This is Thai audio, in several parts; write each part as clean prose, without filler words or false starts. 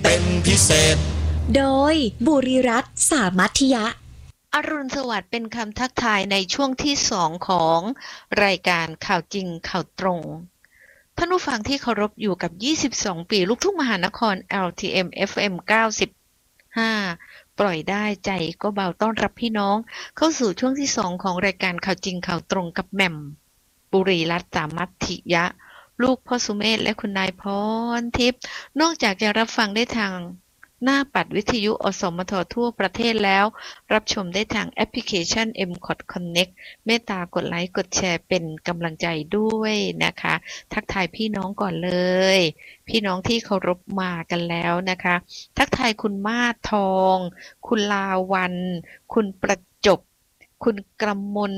เป็นพิเศษโดยบุรีรัตน์สามัคคียะอรุณสวัสดิ์เป็นคำทักทายในช่วงที่2ของรายการข่าวจริงข่าวตรงท่านผู้ฟังที่เคารพอยู่กับ22ปีลูกทุ่งมหานคร LTM FM 95ปล่อยได้ใจก็เบาต้อนรับพี่น้องเข้าสู่ช่วงที่2ของรายการข่าวจริงข่าวตรงกับแหม่มบุรีรัตน์สามัคคียะลูกพ่อสุเมธและคุณนายพรทิพย์นอกจากจะรับฟังได้ทางหน้าปัดวิทยุอสมททั่วประเทศแล้วรับชมได้ทางแอปพลิเคชัน MCOT Connect เมตตากดไลค์กดแชร์เป็นกำลังใจด้วยนะคะทักทายพี่น้องก่อนเลยพี่น้องที่เคารพมากันแล้วนะคะทักทายคุณมาศทองคุณลาวันคุณประจบคุณกำมล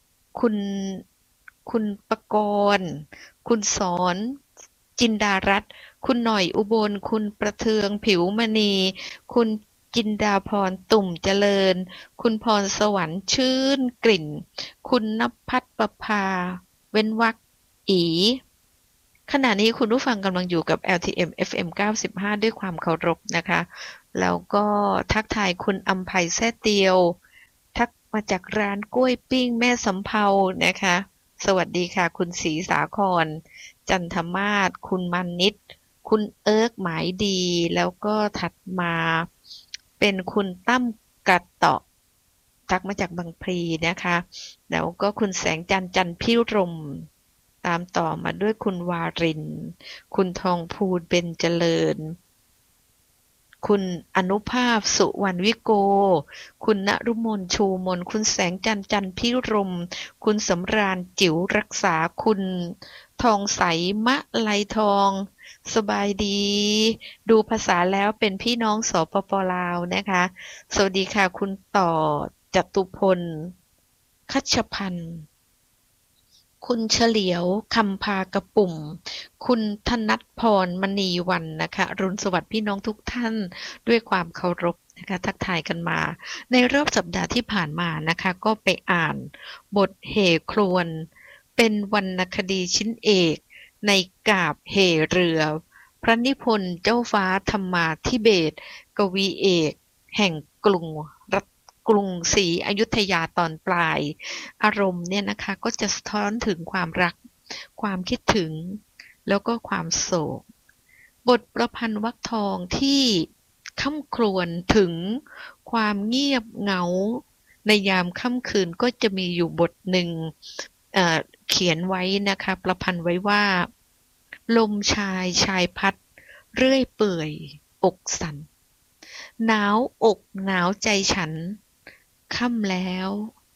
คุณประกรณ์คุณสอนจินดารัตน์คุณหน่อยอุบลคุณประเทืองผิวมณีคุณจินดาพรตุ่มเจริญคุณพรสวรรค์ชื่นกลิ่นคุณณภัทรประภาเว้นวรรคอีขณะนี้คุณผู้ฟังกำลังอยู่กับ LTM FM 95ด้วยความเคารพนะคะแล้วก็ทักทายคุณอำไพแซ่เตียวทักมาจากร้านกล้วยปิ้งแม่สำเภานะคะสวัสดีค่ะคุณศรีสาครจันทมาศคุณมานิตคุณเอิร์กหมายดีแล้วก็ถัดมาเป็นคุณตั้มกระเตาะทักมาจากบางพลีนะคะแล้วก็คุณแสงจันทร์พิรมตามต่อมาด้วยคุณวารินคุณทองภูลเบญเจริญคุณอนุภาพสุวรรณวิโกคุณณรุมนชูมนคุณแสงจันทร์พิรมคุณสำราญจิ๋วรักษาคุณทองใสมะไลทองสบายดีดูภาษาแล้วเป็นพี่น้องสปป.ลาวนะคะสวัสดีค่ะคุณต่อจตุพลคัชพันธ์คุณเฉลียวคำพากระปุ่มคุณธนัทพรมณีวรรณนะคะอรุณสวัสดิ์พี่น้องทุกท่านด้วยความเคารพนะคะทักทายกันมาในรอบสัปดาห์ที่ผ่านมานะคะก็ไปอ่านบทเหครวนเป็นวรรณคดีชิ้นเอกในกาบเหเรือพระนิพนธ์เจ้าฟ้าธรรมาธิเบศรกวีเอกแห่งกรุงศรีอยุธยาตอนปลายอารมณ์เนี่ยนะคะก็จะสะท้อนถึงความรักความคิดถึงแล้วก็ความโศกบทประพันธ์วรรคทองที่ค่ำครวญถึงความเงียบเหงาในยามค่ำคืนก็จะมีอยู่บทหนึ่งเขียนไว้นะคะประพันธ์ไว้ว่าลมชายพัดเรื่อยเปื่อยอกสั่นหนาวอกหนาวใจฉันค่ำแล้ว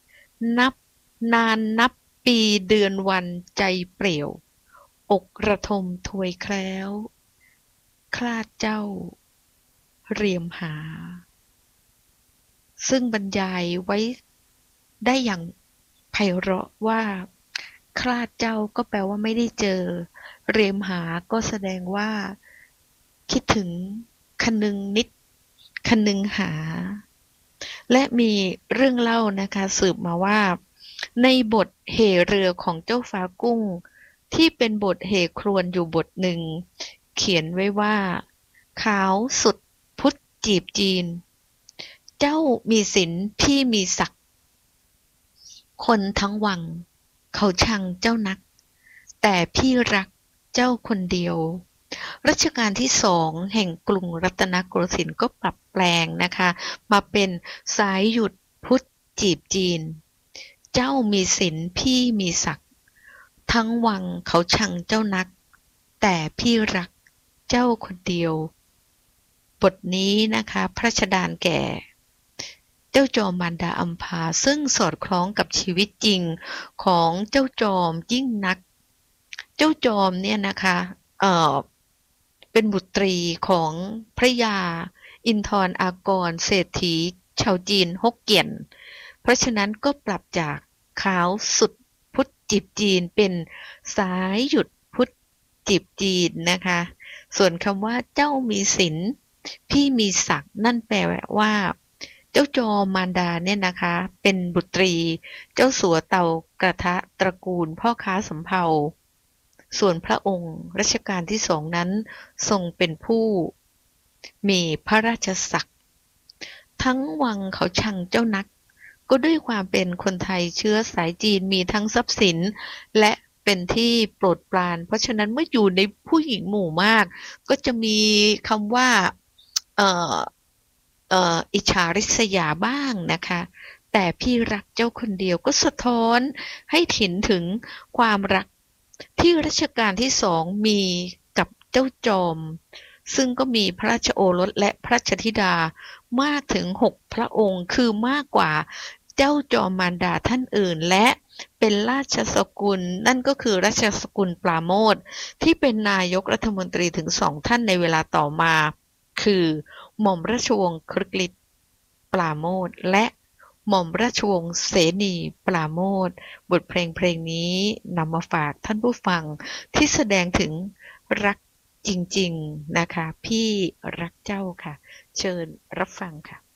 นับปีเดือนวันใจเปลี่ยวอกระทมถวยแคล้วคลาดเจ้าเรียมหาซึ่งบรรยายไว้ได้อย่างไพเราะว่าคลาดเจ้าก็แปลว่าไม่ได้เจอเรียมหาก็แสดงว่าคิดถึงคนึงนิดคนึงหาและมีเรื่องเล่านะคะสืบมาว่าในบทเหเรือของเจ้าฟ้ากุ้งที่เป็นบทเหครวญอยู่บทหนึ่งเขียนไว้ว่าขาวสุดพุทธจีบจีนเจ้ามีศิลพี่มีศักดิ์คนทั้งวังเขาชังเจ้านักแต่พี่รักเจ้าคนเดียวรัชกาลที่2แห่งกรุงรัตนโกสินทร์ก็ปรับแปลงนะคะมาเป็นสายหยุดพุทธจีบจีนเจ้ามีศิลพี่มีศักดิ์ทั้งวังเขาชังเจ้านักแต่พี่รักเจ้าคนเดียวบทนี้นะคะพระราชดานแก่เจ้าจอมมารดาอัมพาซึ่งสอดคล้องกับชีวิตจริงของเจ้าจอมยิ่งนักเจ้าจอมเนี่ยนะคะเป็นบุตรีของพระยาอินทรอากรเศรษฐีชาวจีนฮกเกี้ยนเพราะฉะนั้นก็ปรับจากขาวสุดพุทธจีบจีนเป็นสายหยุดพุทธจีบจีนนะคะส่วนคำว่าเจ้ามีศิลพี่มีศักดิ์นั่นแปลว่าเจ้าจอมมารดาเนี่ยนะคะเป็นบุตรีเจ้าสัวเตากระทะตระกูลพ่อค้าสำเภาส่วนพระองค์รัชกาลที่2นั้นทรงเป็นผู้มีพระราชศักดิ์ทั้งวังเขาชังเจ้านักก็ด้วยความเป็นคนไทยเชื้อสายจีนมีทั้งทรัพย์สินและเป็นที่โปรดปรานเพราะฉะนั้นเมื่ออยู่ในผู้หญิงหมู่มากก็จะมีคำว่าเอ่ออิจฉาริษยาบ้างนะคะแต่พี่รักเจ้าคนเดียวก็สะท้อนให้เห็นถึงความรักที่รัชกาลที่สองมีกับเจ้าจอมซึ่งก็มีพระราชโอรสและพระราชธิดามากถึง6 พระองค์คือมากกว่าเจ้าจอมมารดาท่านอื่นและเป็นราชสกุลนั่นก็คือราชสกุลปราโมทย์ที่เป็นนายกรัฐมนตรีถึง2 ท่านในเวลาต่อมาคือหม่อมราชวงศ์ครึกฤทธิ์ปราโมทย์และหม่อมราชวงศ์เสนีปราโมทย์บทเพลงนี้นำมาฝากท่านผู้ฟังที่แสดงถึงรักจริงๆนะคะพี่รักเจ้าค่ะเชิญรับฟังค่ะ